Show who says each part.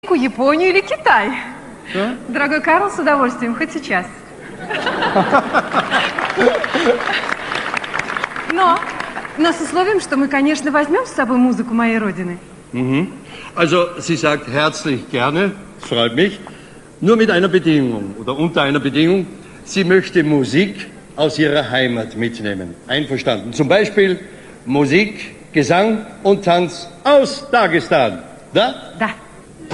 Speaker 1: Японию или Китай.
Speaker 2: Да?
Speaker 1: Дорогой Карл, с удовольствием, хоть сейчас. Но с условием, что мы, конечно, возьмем с собой музыку моей родины.
Speaker 2: Mhm. Also, sie sagt herzlich gerne, freut mich, nur mit einer Bedingung oder unter einer Bedingung, sie möchte Musik aus ihrer Heimat mitnehmen. Einverstanden. Zum Beispiel Musik, Gesang und Tanz aus Dagestan. Da?
Speaker 1: Да.